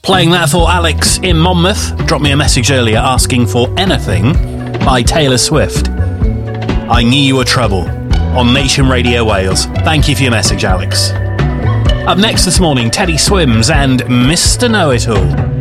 Playing that for Alex in Monmouth. Dropped me a message earlier asking for Anything by Taylor Swift. I Knew You Were Trouble on Nation Radio Wales. Thank you for your message, Alex. Up next this morning, Teddy Swims and Mr. Know-It-All.